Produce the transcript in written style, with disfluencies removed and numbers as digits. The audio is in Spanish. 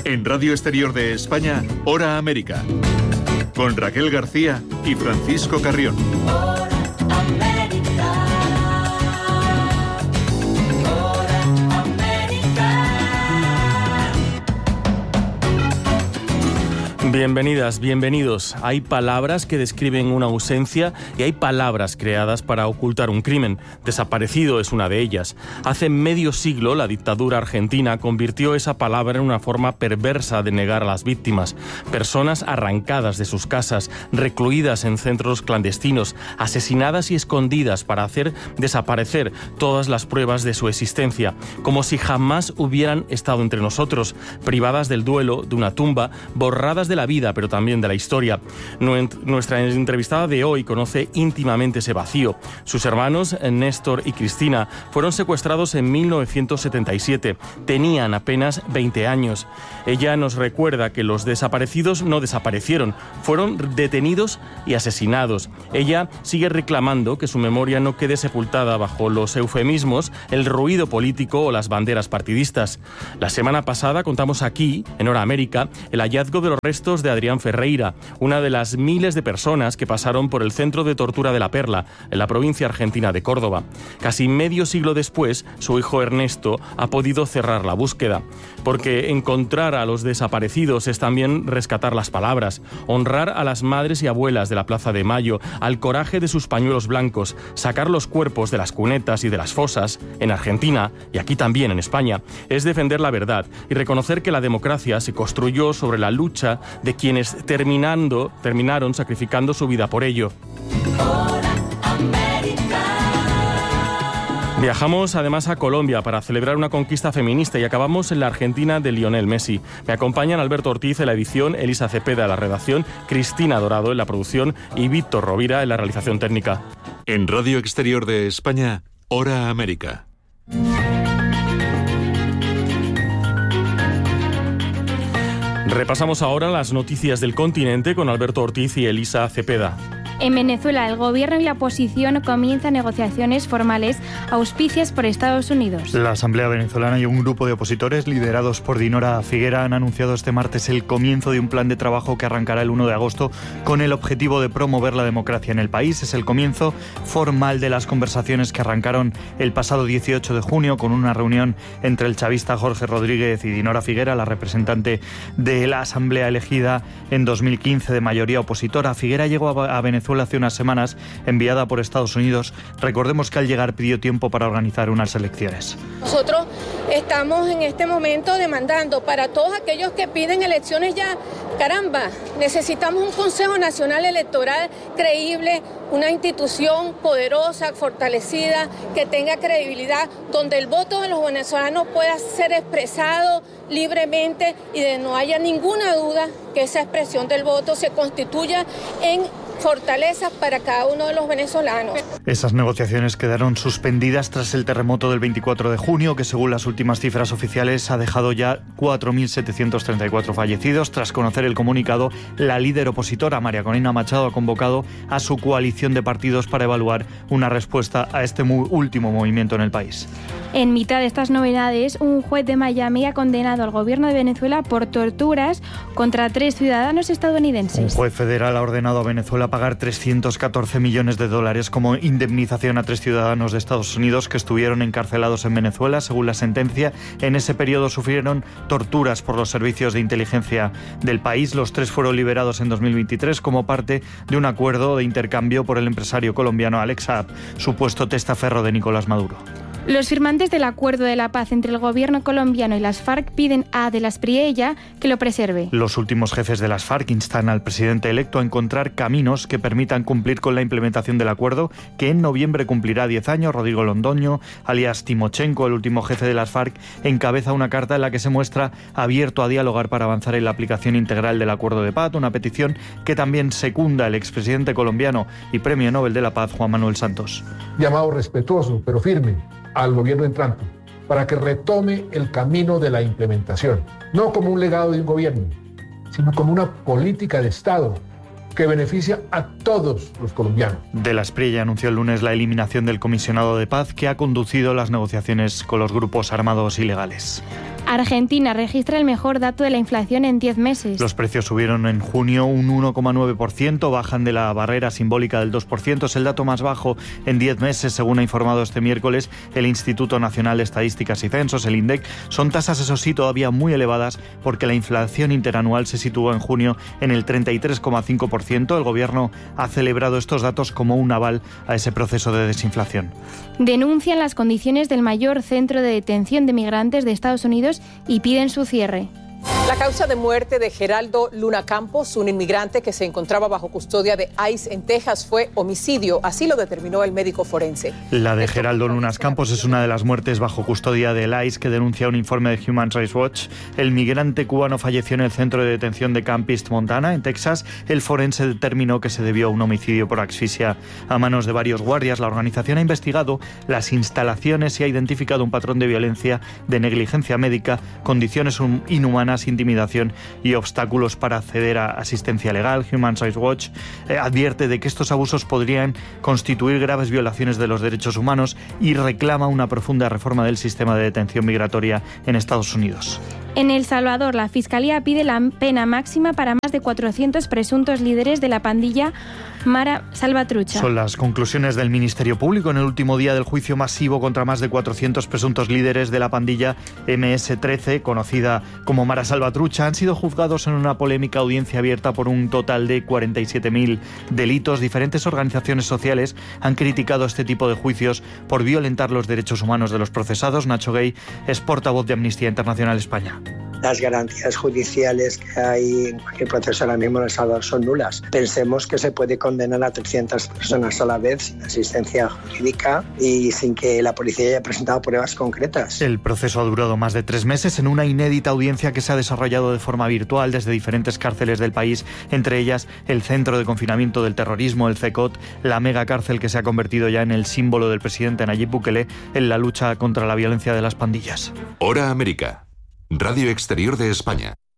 En Radio Exterior de España, Hora América, con Raquel García y Francisco Carrión. Bienvenidas, bienvenidos. Hay palabras que describen una ausencia y hay palabras creadas para ocultar un crimen. Desaparecido es una de ellas. Hace medio siglo, la dictadura argentina convirtió esa palabra en una forma perversa de negar a las víctimas. Personas arrancadas de sus casas, recluidas en centros clandestinos, asesinadas y escondidas para hacer desaparecer todas las pruebas de su existencia, como si jamás hubieran estado entre nosotros, privadas del duelo, de una tumba, borradas de la vida, pero también de la historia. Nuestra entrevistada de hoy conoce íntimamente ese vacío. Sus hermanos, Néstor y Cristina, fueron secuestrados en 1977. Tenían apenas 20 años. Ella nos recuerda que los desaparecidos no desaparecieron, fueron detenidos y asesinados. Ella sigue reclamando que su memoria no quede sepultada bajo los eufemismos, el ruido político o las banderas partidistas. La semana pasada contamos aquí, en Hora América, el hallazgo de los restos de Adrián Ferreira, una de las miles de personas que pasaron por el centro de tortura de La Perla, en la provincia argentina de Córdoba. Casi medio siglo después, su hijo Ernesto ha podido cerrar la búsqueda. Porque encontrar a los desaparecidos es también rescatar las palabras, honrar a las madres y abuelas de la Plaza de Mayo, al coraje de sus pañuelos blancos, sacar los cuerpos de las cunetas y de las fosas, en Argentina y aquí también en España. Es defender la verdad y reconocer que la democracia se construyó sobre la lucha de quienes terminaron sacrificando su vida por ello. Viajamos además a Colombia para celebrar una conquista feminista y acabamos en la Argentina de Lionel Messi. Me acompañan Alberto Ortiz en la edición, Elisa Cepeda en la redacción, Cristina Dorado en la producción y Víctor Rovira en la realización técnica. En Radio Exterior de España, Hora América. Repasamos ahora las noticias del continente con Alberto Ortiz y Elisa Cepeda. En Venezuela, el gobierno y la oposición comienzan negociaciones formales auspiciadas por Estados Unidos. La Asamblea Venezolana y un grupo de opositores liderados por Dinora Figuera han anunciado este martes el comienzo de un plan de trabajo que arrancará el 1 de agosto con el objetivo de promover la democracia en el país. Es el comienzo formal de las conversaciones que arrancaron el pasado 18 de junio con una reunión entre el chavista Jorge Rodríguez y Dinora Figuera, la representante de la Asamblea elegida en 2015 de mayoría opositora. Figuera llegó a Venezuela hace unas semanas, enviada por Estados Unidos. Recordemos que al llegar pidió tiempo para organizar unas elecciones. Nosotros estamos en este momento demandando para todos aquellos que piden elecciones ya, caramba, necesitamos un Consejo Nacional Electoral creíble, una institución poderosa, fortalecida, que tenga credibilidad, donde el voto de los venezolanos pueda ser expresado libremente y de no haya ninguna duda que esa expresión del voto se constituya en fortalezas para cada uno de los venezolanos. Esas negociaciones quedaron suspendidas tras el terremoto del 24 de junio, que según las últimas cifras oficiales ha dejado ya 4.734 fallecidos. Tras conocer el comunicado, la líder opositora, María Corina Machado, ha convocado a su coalición de partidos para evaluar una respuesta a este último movimiento en el país. En mitad de estas novedades, un juez de Miami ha condenado al gobierno de Venezuela por torturas contra 3 ciudadanos estadounidenses. Un juez federal ha ordenado a Venezuela pagar $314 millones como indemnización a 3 ciudadanos de Estados Unidos que estuvieron encarcelados en Venezuela. Según la sentencia, en ese periodo sufrieron torturas por los servicios de inteligencia del país. Los 3 fueron liberados en 2023 como parte de un acuerdo de intercambio por el empresario colombiano Alex Saab, supuesto testaferro de Nicolás Maduro. Los firmantes del acuerdo de la paz entre el gobierno colombiano y las FARC piden a De la Espriella que lo preserve. Los últimos jefes de las FARC instan al presidente electo a encontrar caminos que permitan cumplir con la implementación del acuerdo, que en noviembre cumplirá 10 años. Rodrigo Londoño, alias Timochenko, el último jefe de las FARC, encabeza una carta en la que se muestra abierto a dialogar para avanzar en la aplicación integral del acuerdo de paz, una petición que también secunda el expresidente colombiano y Premio Nobel de la Paz, Juan Manuel Santos. Llamado respetuoso, pero firme, al gobierno entrante, para que retome el camino de la implementación, no como un legado de un gobierno, sino como una política de Estado que beneficia a todos los colombianos. De la Espriella anunció el lunes la eliminación del comisionado de paz que ha conducido las negociaciones con los grupos armados ilegales. Argentina registra el mejor dato de la inflación en 10 meses. Los precios subieron en junio un 1,9%, bajan de la barrera simbólica del 2%. Es el dato más bajo en 10 meses, según ha informado este miércoles el Instituto Nacional de Estadísticas y Censos, el INDEC. Son tasas, eso sí, todavía muy elevadas porque la inflación interanual se situó en junio en el 33,5%. El Gobierno ha celebrado estos datos como un aval a ese proceso de desinflación. Denuncian las condiciones del mayor centro de detención de migrantes de Estados Unidos y piden su cierre. La causa de muerte de Geraldo Luna Campos, un inmigrante que se encontraba bajo custodia de ICE en Texas, fue homicidio. Así lo determinó el médico forense. La de Geraldo Luna Campos es una de las muertes bajo custodia del ICE que denuncia un informe de Human Rights Watch. El migrante cubano falleció en el centro de detención de Camp East, Montana, en Texas. El forense determinó que se debió a un homicidio por asfixia a manos de varios guardias. La organización ha investigado las instalaciones y ha identificado un patrón de violencia, de negligencia médica, condiciones inhumanas, intimidación y obstáculos para acceder a asistencia legal. Human Rights Watch advierte de que estos abusos podrían constituir graves violaciones de los derechos humanos y reclama una profunda reforma del sistema de detención migratoria en Estados Unidos. En El Salvador, la Fiscalía pide la pena máxima para más de 400 presuntos líderes de la pandilla Mara Salvatrucha. Son las conclusiones del Ministerio Público en el último día del juicio masivo contra más de 400 presuntos líderes de la pandilla MS-13, conocida como Mara Salvatrucha. Han sido juzgados en una polémica audiencia abierta por un total de 47.000 delitos. Diferentes organizaciones sociales han criticado este tipo de juicios por violentar los derechos humanos de los procesados. Nacho Gay es portavoz de Amnistía Internacional España. Las garantías judiciales que hay en cualquier proceso ahora mismo en El Salvador son nulas. Pensemos que se puede condenar a 300 personas a la vez sin asistencia jurídica y sin que la policía haya presentado pruebas concretas. El proceso ha durado más de 3 meses en una inédita audiencia que se ha desarrollado de forma virtual desde diferentes cárceles del país, entre ellas el Centro de Confinamiento del Terrorismo, el CECOT, la mega cárcel que se ha convertido ya en el símbolo del presidente Nayib Bukele en la lucha contra la violencia de las pandillas. Hora América. Radio Exterior de España.